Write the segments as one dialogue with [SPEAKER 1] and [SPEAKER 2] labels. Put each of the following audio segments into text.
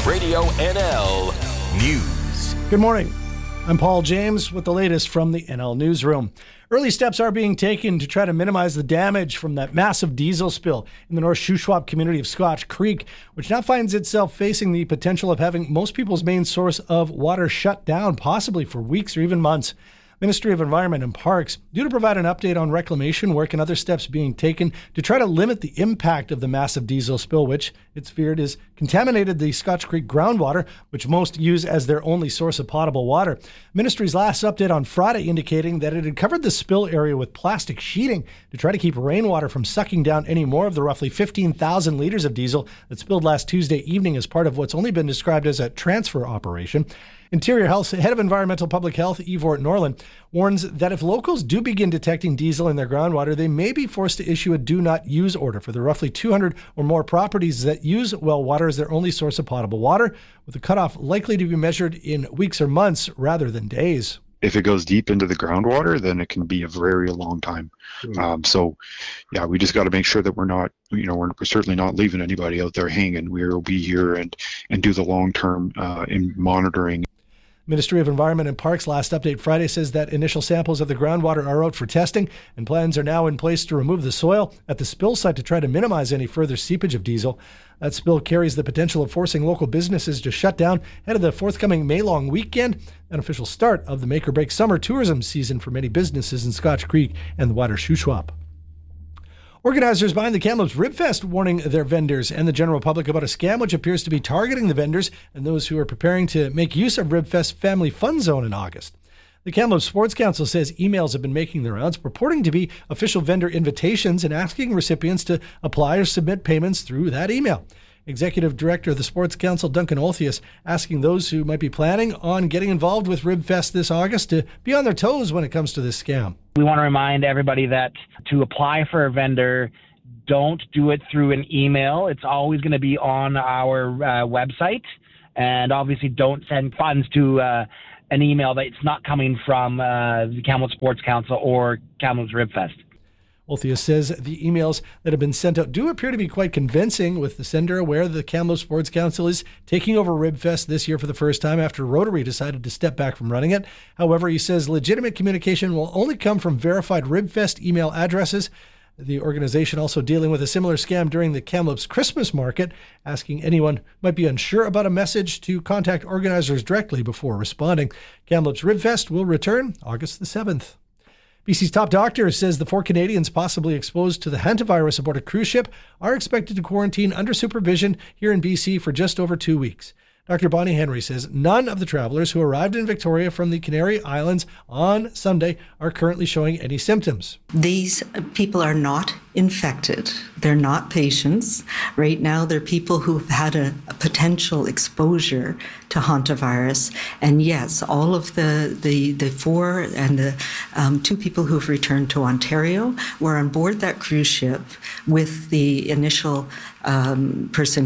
[SPEAKER 1] Radio NL News.
[SPEAKER 2] Good morning. I'm Paul James with the latest from the NL Newsroom. Early steps are being taken to try to minimize the damage from that massive diesel spill in the North Shuswap community of Scotch Creek, which now finds itself facing the potential of having most people's main source of water shut down, possibly for weeks or even months. Ministry of Environment and Parks due to provide an update on reclamation work and other steps being taken to try to limit the impact of the massive diesel spill, which it's feared has contaminated the Scotch Creek groundwater, which most use as their only source of potable water. Ministry's last update on Friday indicating that it had covered the spill area with plastic sheeting to try to keep rainwater from sucking down any more of the roughly 15,000 liters of diesel that spilled last Tuesday evening as part of what's only been described as a transfer operation. Interior Health's head of Environmental Public Health, Evort Norland, warns that if locals do begin detecting diesel in their groundwater, they may be forced to issue a do-not-use order for the roughly 200 or more properties that use well water as their only source of potable water, with the cutoff likely to be measured in weeks or months rather than days.
[SPEAKER 3] If it goes deep into the groundwater, then it can be a very long time. We just got to make sure that we're certainly not leaving anybody out there hanging. We'll be here and do the long-term in monitoring.
[SPEAKER 2] Ministry of Environment and Parks last update Friday says that initial samples of the groundwater are out for testing and plans are now in place to remove the soil at the spill site to try to minimize any further seepage of diesel. That spill carries the potential of forcing local businesses to shut down ahead of the forthcoming May long weekend, an official start of the make or break summer tourism season for many businesses in Scotch Creek and the wider Shuswap. Organizers behind the Kamloops Ribfest warning their vendors and the general public about a scam which appears to be targeting the vendors and those who are preparing to make use of Ribfest Family Fun Zone in August. The Kamloops Sports Council says emails have been making the rounds purporting to be official vendor invitations and asking recipients to apply or submit payments through that email. Executive Director of the Sports Council, Duncan Olthius, asking those who might be planning on getting involved with Ribfest this August to be on their toes when it comes to this scam.
[SPEAKER 4] We want to remind everybody that to apply for a vendor, don't do it through an email. It's always going to be on our website. And obviously don't send funds to an email that it's not coming from the Kamloops Sports Council or Kamloops Ribfest.
[SPEAKER 2] Olthius says the emails that have been sent out do appear to be quite convincing, with the sender aware that the Kamloops Sports Council is taking over Ribfest this year for the first time after Rotary decided to step back from running it. However, he says legitimate communication will only come from verified Ribfest email addresses. The organization also dealing with a similar scam during the Kamloops Christmas market, asking anyone who might be unsure about a message to contact organizers directly before responding. Kamloops Ribfest will return August the 7th. BC's top doctor says the 4 Canadians possibly exposed to the hantavirus aboard a cruise ship are expected to quarantine under supervision here in BC for just over 2 weeks. Dr. Bonnie Henry says none of the travelers who arrived in Victoria from the Canary Islands on Sunday are currently showing any symptoms.
[SPEAKER 5] These people are not infected. They're not patients. Right now, they're people who've had a potential exposure to hantavirus. And yes, all of the 4 and the 2 people who've returned to Ontario were on board that cruise ship with the initial person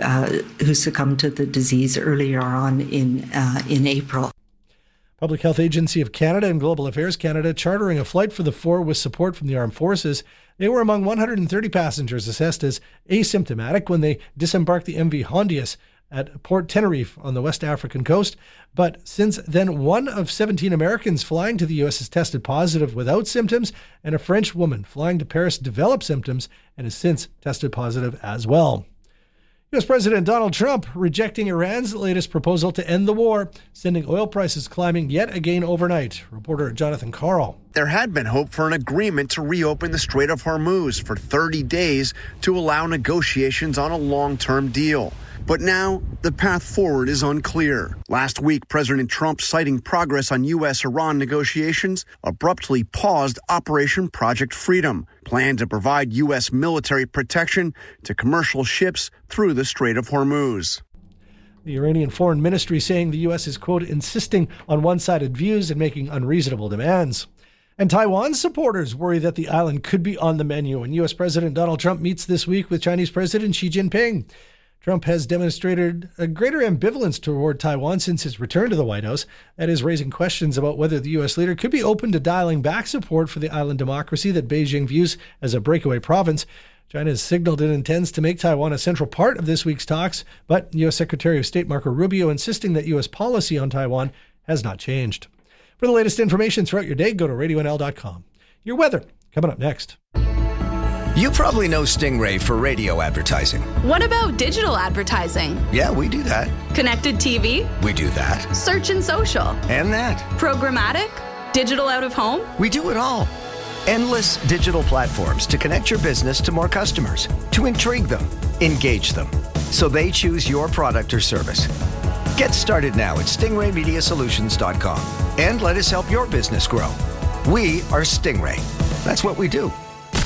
[SPEAKER 5] who succumbed to the disease earlier on in April.
[SPEAKER 2] Public Health Agency of Canada and Global Affairs Canada chartering a flight for the 4 with support from the armed forces. They were among 130 passengers assessed as asymptomatic when they disembarked the MV Hondius at Port Tenerife on the West African coast. But since then, 1 of 17 Americans flying to the U.S. has tested positive without symptoms, and a French woman flying to Paris developed symptoms and has since tested positive as well. U.S. President Donald Trump rejecting Iran's latest proposal to end the war, sending oil prices climbing yet again overnight. Reporter Jonathan Carl.
[SPEAKER 6] There had been hope for an agreement to reopen the Strait of Hormuz for 30 days to allow negotiations on a long-term deal. But now, the path forward is unclear. Last week, President Trump, citing progress on U.S.-Iran negotiations, abruptly paused Operation Project Freedom, planned to provide U.S. military protection to commercial ships through the Strait of Hormuz.
[SPEAKER 2] The Iranian Foreign Ministry saying the U.S. is, quote, insisting on one-sided views and making unreasonable demands. And Taiwan's supporters worry that the island could be on the menu when U.S. President Donald Trump meets this week with Chinese President Xi Jinping. Trump has demonstrated a greater ambivalence toward Taiwan since his return to the White House. That is raising questions about whether the U.S. leader could be open to dialing back support for the island democracy that Beijing views as a breakaway province. China has signaled it intends to make Taiwan a central part of this week's talks, but U.S. Secretary of State Marco Rubio insisting that U.S. policy on Taiwan has not changed. For the latest information throughout your day, go to RadioNL.com. Your weather, coming up next.
[SPEAKER 7] You probably know Stingray for radio advertising.
[SPEAKER 8] What about digital advertising?
[SPEAKER 7] Yeah, we do that.
[SPEAKER 8] Connected TV?
[SPEAKER 7] We do that.
[SPEAKER 8] Search and social?
[SPEAKER 7] And that.
[SPEAKER 8] Programmatic? Digital out of home?
[SPEAKER 7] We do it all. Endless digital platforms to connect your business to more customers, to intrigue them, engage them, so they choose your product or service. Get started now at stingraymediasolutions.com and let us help your business grow. We are Stingray. That's what we do.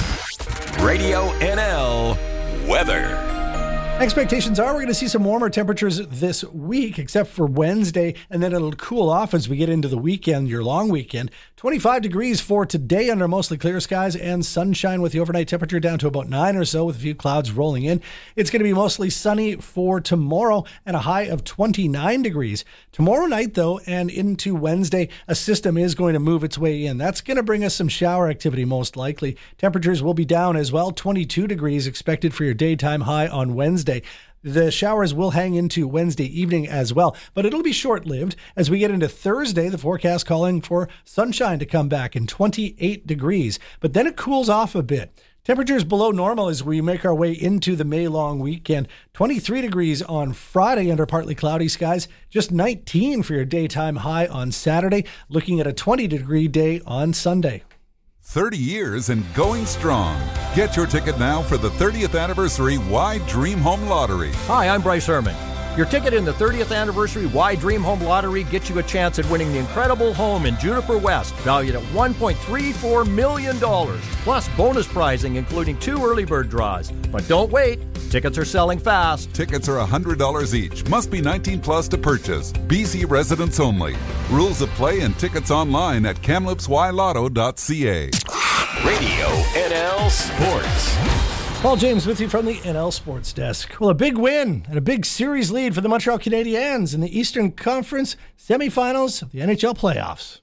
[SPEAKER 1] Radio NL weather.
[SPEAKER 2] Expectations are we're going to see some warmer temperatures this week, except for Wednesday, and then it'll cool off as we get into the weekend, your long weekend. 25 degrees for today under mostly clear skies and sunshine with the overnight temperature down to about 9 or so with a few clouds rolling in. It's going to be mostly sunny for tomorrow and a high of 29 degrees. Tomorrow night, though, and into Wednesday, a system is going to move its way in. That's going to bring us some shower activity most likely. Temperatures will be down as well. 22 degrees expected for your daytime high on Wednesday. The showers will hang into Wednesday evening as well, but it'll be short-lived. As we get into Thursday, the forecast calling for sunshine to come back in 28 degrees, but then it cools off a bit. Temperatures below normal as we make our way into the May long weekend. 23 degrees on Friday under partly cloudy skies, just 19 for your daytime high on Saturday, looking at a 20-degree day on Sunday.
[SPEAKER 9] 30 years and going strong. Get your ticket now for the 30th anniversary Wide Dream Home Lottery.
[SPEAKER 10] Hi, I'm Bryce Herman. Your ticket in the 30th anniversary Wide Dream Home Lottery gets you a chance at winning the incredible home in Juniper West, valued at $1.34 million, plus bonus prizing including 2 early bird draws. But don't wait. Tickets are selling fast.
[SPEAKER 9] Tickets are $100 each. Must be 19 plus to purchase. BC residents only. Rules of play and tickets online at kamloops.ylotto.ca.
[SPEAKER 1] Radio NL Sports.
[SPEAKER 2] Paul James with you from the NL Sports Desk. Well, a big win and a big series lead for the Montreal Canadiens in the Eastern Conference semifinals of the NHL playoffs.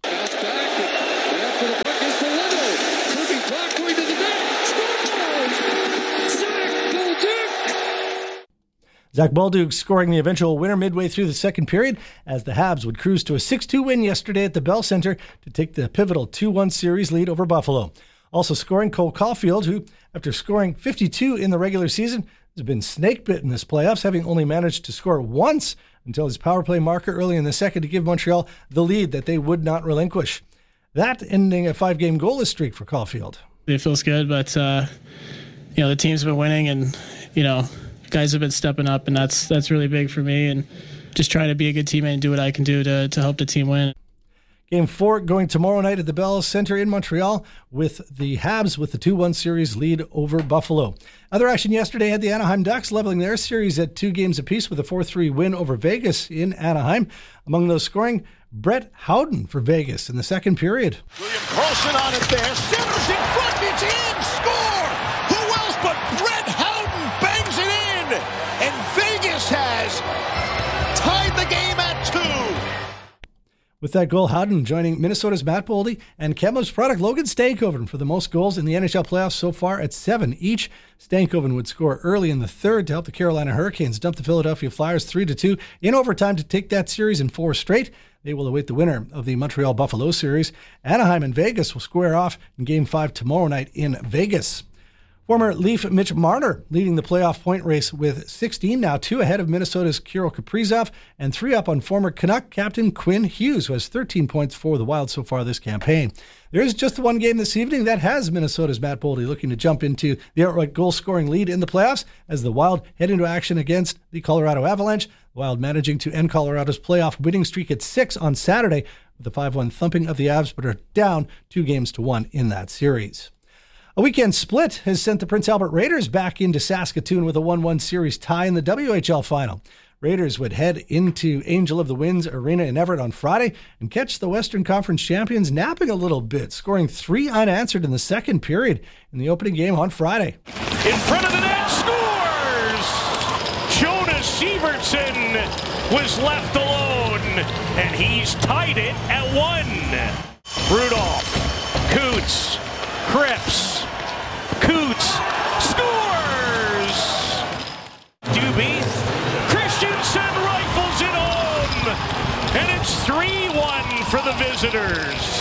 [SPEAKER 2] Zach Bolduc scoring the eventual winner midway through the second period as the Habs would cruise to a 6-2 win yesterday at the Bell Center to take the pivotal 2-1 series lead over Buffalo. Also scoring Cole Caulfield, who, after scoring 52 in the regular season, has been snake-bitten this playoffs, having only managed to score once until his power play marker early in the second to give Montreal the lead that they would not relinquish. That ending a 5-game goalless streak for Caulfield.
[SPEAKER 11] It feels good, but the team's been winning, and guys have been stepping up, and that's really big for me, and just trying to be a good teammate and do what I can do to help the team win.
[SPEAKER 2] Game 4 going tomorrow night at the Bell Center in Montreal with the Habs with the 2-1 series lead over Buffalo. Other action yesterday had the Anaheim Ducks leveling their series at 2 games apiece with a 4-3 win over Vegas in Anaheim. Among those scoring, Brett Howden for Vegas in the second period.
[SPEAKER 12] William Karlsson on it there. Centers in front. It's in. Score. Who else but Brett Howden bangs it in. And Vegas has tied the game at 2.
[SPEAKER 2] With that goal, Howden joining Minnesota's Matt Boldy and Kamloops product Logan Stankoven for the most goals in the NHL playoffs so far at 7 each. Stankoven would score early in the third to help the Carolina Hurricanes dump the Philadelphia Flyers 3-2 in overtime to take that series in 4 straight. They will await the winner of the Montreal-Buffalo series. Anaheim and Vegas will square off in Game 5 tomorrow night in Vegas. Former Leaf Mitch Marner leading the playoff point race with 16, now 2 ahead of Minnesota's Kirill Kaprizov, and 3 up on former Canuck captain Quinn Hughes, who has 13 points for the Wild so far this campaign. There is just the one game this evening that has Minnesota's Matt Boldy looking to jump into the outright goal-scoring lead in the playoffs as the Wild head into action against the Colorado Avalanche. The Wild managing to end Colorado's playoff winning streak at 6 on Saturday with a 5-1 thumping of the Avs, but are down 2-1 in that series. A weekend split has sent the Prince Albert Raiders back into Saskatoon with a 1-1 series tie in the WHL final. Raiders would head into Angel of the Winds Arena in Everett on Friday and catch the Western Conference champions napping a little bit, scoring 3 unanswered in the second period in the opening game on Friday.
[SPEAKER 12] In front of the net, scores! Jonas Sievertson was left alone, and he's tied it at 1. Rudolph, Coots, Cripps, Coots, score! visitors.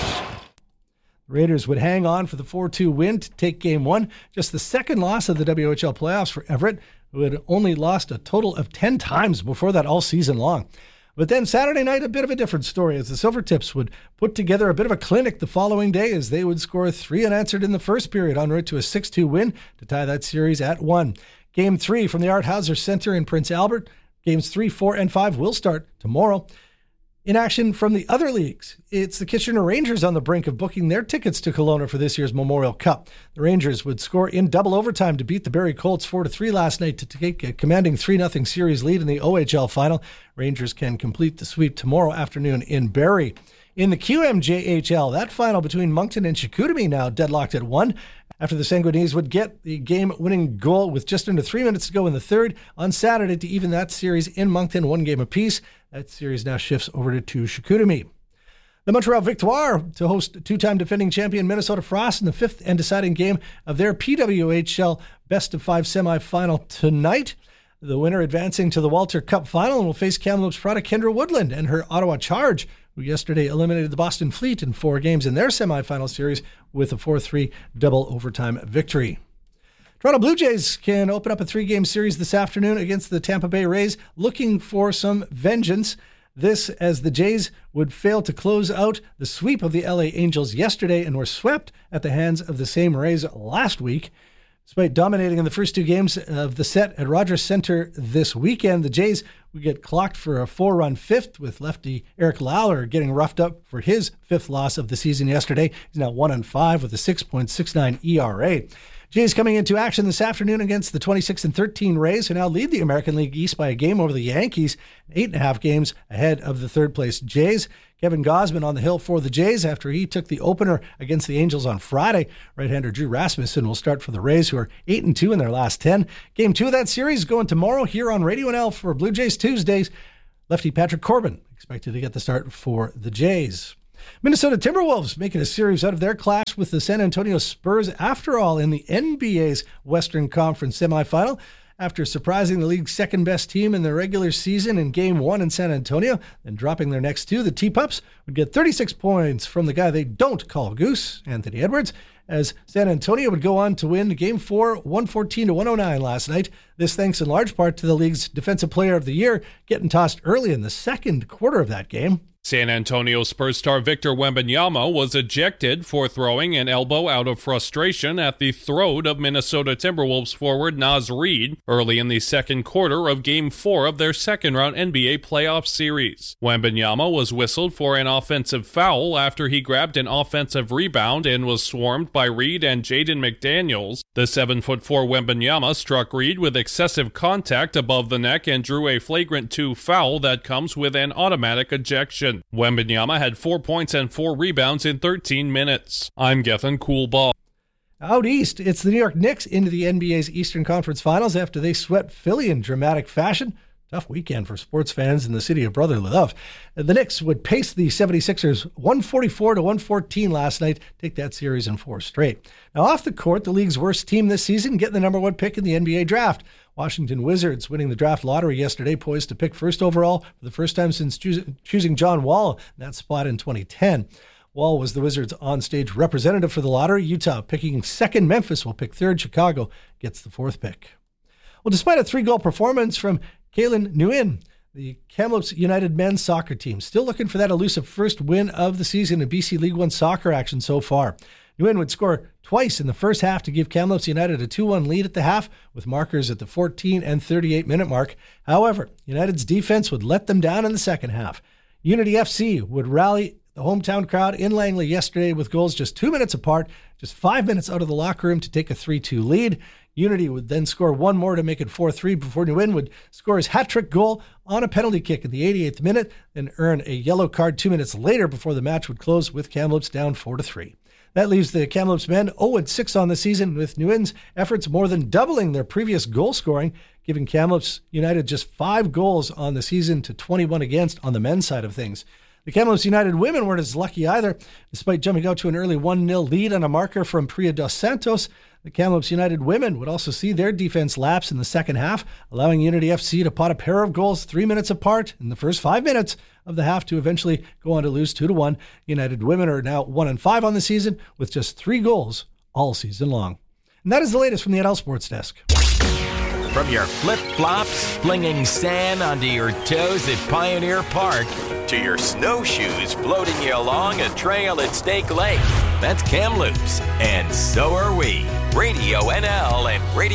[SPEAKER 2] Raiders would hang on for the 4-2 win to take Game 1, just the second loss of the WHL playoffs for Everett, who had only lost a total of 10 times before that all season long. But then Saturday night, a bit of a different story, as the Silvertips would put together a bit of a clinic the following day as they would score 3 unanswered in the first period, en route to a 6-2 win to tie that series at 1. Game 3 from the Art Hauser Center in Prince Albert. Games 3, 4, and 5 will start tomorrow. In action from the other leagues, it's the Kitchener Rangers on the brink of booking their tickets to Kelowna for this year's Memorial Cup. The Rangers would score in double overtime to beat the Barrie Colts 4-3 last night to take a commanding 3-0 series lead in the OHL final. Rangers can complete the sweep tomorrow afternoon in Barrie. In the QMJHL, that final between Moncton and Chicoutimi now deadlocked at 1. After the Sanguinese would get the game-winning goal with just under 3 minutes to go in the third on Saturday to even that series in Moncton, 1 game apiece. That series now shifts over to Chicoutimi. The Montreal Victoire to host two-time defending champion Minnesota Frost in the fifth and deciding game of their PWHL best-of-5 semifinal tonight. The winner advancing to the Walter Cup final and will face Kamloops product Kendra Woodland and her Ottawa Charge, who yesterday eliminated the Boston Fleet in 4 games in their semifinal series with a 4-3 double overtime victory. Toronto Blue Jays can open up a 3-game series this afternoon against the Tampa Bay Rays, looking for some vengeance. This as the Jays would fail to close out the sweep of the LA Angels yesterday and were swept at the hands of the same Rays last week. Despite dominating in the first 2 games of the set at Rogers Center this weekend, the Jays would get clocked for a 4-run fifth, with lefty Eric Lawler getting roughed up for his 5th loss of the season yesterday. He's now 1-5 with a 6.69 ERA. Jays coming into action this afternoon against the 26-13 Rays, who now lead the American League East by a game over the Yankees, 8.5 games ahead of the third-place Jays. Kevin Gausman on the hill for the Jays after he took the opener against the Angels on Friday. Right-hander Drew Rasmussen will start for the Rays, who are 8-2 in their last 10. Game 2 of that series going tomorrow here on Radio NL for Blue Jays Tuesdays. Lefty Patrick Corbin expected to get the start for the Jays. Minnesota Timberwolves making a series out of their clash with the San Antonio Spurs after all in the NBA's Western Conference semifinal. After surprising the league's second-best team in the regular season in Game 1 in San Antonio, then dropping their next 2, the T-Pups would get 36 points from the guy they don't call Goose, Anthony Edwards, as San Antonio would go on to win Game 4, 114-109 last night. This thanks in large part to the league's Defensive Player of the Year getting tossed early in the second quarter of that game.
[SPEAKER 13] San Antonio Spurs star Victor Wembanyama was ejected for throwing an elbow out of frustration at the throat of Minnesota Timberwolves forward Naz Reid early in the second quarter of Game 4 of their second-round NBA playoff series. Wembanyama was whistled for an offensive foul after he grabbed an offensive rebound and was swarmed by Reid and Jaden McDaniels. The 7'4" Wembanyama struck Reid with excessive contact above the neck and drew a flagrant 2 foul that comes with an automatic ejection. Wembanyama had 4 points and 4 rebounds in 13 minutes. I'm Gethin Coolbaugh.
[SPEAKER 2] Out east, it's the New York Knicks into the NBA's Eastern Conference Finals after they swept Philly in dramatic fashion. Tough weekend for sports fans in the city of brotherly love. The Knicks would pace the 76ers 144-114 last night, take that series in 4 straight. Now off the court, the league's worst team this season, getting the number 1 pick in the NBA draft. Washington Wizards winning the draft lottery yesterday, poised to pick first overall for the first time since choosing John Wall in that spot in 2010. Wall was the Wizards' on-stage representative for the lottery. Utah picking second. Memphis will pick third. Chicago gets the 4th pick. Well, despite a 3-goal performance from Kalen Nguyen, the Kamloops United men's soccer team still looking for that elusive first win of the season in BC League One soccer action so far. Nguyen would score twice in the first half to give Kamloops United a 2-1 lead at the half, with markers at the 14 and 38-minute mark. However, United's defense would let them down in the second half. Unity FC would rally the hometown crowd in Langley yesterday with goals just 2 minutes apart, just 5 minutes out of the locker room to take a 3-2 lead. Unity would then score one more to make it 4-3 before Nguyen would score his hat-trick goal on a penalty kick in the 88th minute, then earn a yellow card 2 minutes later before the match would close with Kamloops down 4-3. That leaves the Kamloops men 0-6 on the season, with Nguyen's efforts more than doubling their previous goal scoring, giving Kamloops United just 5 goals on the season to 21 against on the men's side of things. The Kamloops United women weren't as lucky either. Despite jumping out to an early 1-0 lead on a marker from Priya Dos Santos, the Kamloops United women would also see their defense lapse in the second half, allowing Unity FC to pot a pair of goals 3 minutes apart in the first 5 minutes of the half to eventually go on to lose 2-1. United women are now 1-5 on the season with just 3 goals all season long. And that is the latest from the NL Sports Desk.
[SPEAKER 1] From your flip-flops, flinging sand onto your toes at Pioneer Park, to your snowshoes floating you along a trail at Stake Lake. That's Kamloops, and so are we. Radio NL and Radio